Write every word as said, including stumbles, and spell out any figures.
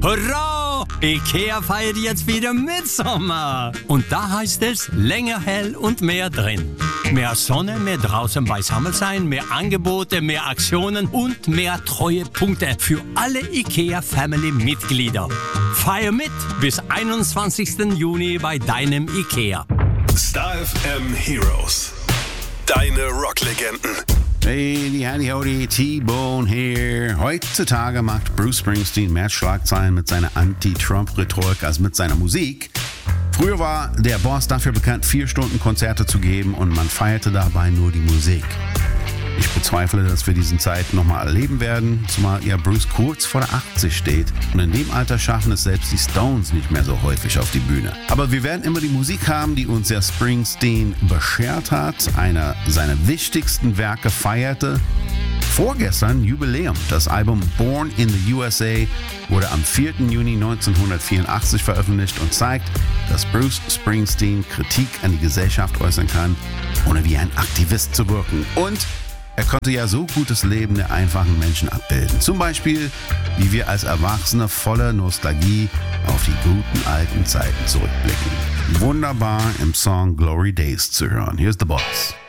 Hurra! Ikea feiert jetzt wieder Mitsommer. Und da heißt es länger hell und mehr drin. Mehr Sonne, mehr draußen beisammen sein, mehr Angebote, mehr Aktionen und mehr Treuepunkte für alle IKEA-Family-Mitglieder. Feier mit bis einundzwanzigsten Juni bei deinem IKEA. Star F M Heroes. Deine Rocklegenden. Hey, die Howdy Howdy, T-Bone hier. Heutzutage macht Bruce Springsteen mehr Schlagzeilen mit seiner Anti-Trump-Rhetorik als mit seiner Musik. Früher war der Boss dafür bekannt, vier Stunden Konzerte zu geben und man feierte dabei nur die Musik. Ich bezweifle, dass wir diesen Zeit nochmal erleben werden, zumal ja Bruce kurz vor der achtzig steht und in dem Alter schaffen es selbst die Stones nicht mehr so häufig auf die Bühne. Aber wir werden immer die Musik haben, die uns ja Springsteen beschert hat, einer seiner wichtigsten Werke feierte. Vorgestern Jubiläum. Das Album Born in the U S A wurde am vierten Juni neunzehnhundertvierundachtzig veröffentlicht und zeigt, dass Bruce Springsteen Kritik an die Gesellschaft äußern kann, ohne wie ein Aktivist zu wirken. Und er konnte ja so gutes Leben der einfachen Menschen abbilden. Zum Beispiel, wie wir als Erwachsene voller Nostalgie auf die guten alten Zeiten zurückblicken. Wunderbar im Song Glory Days zu hören. Here's the Boss.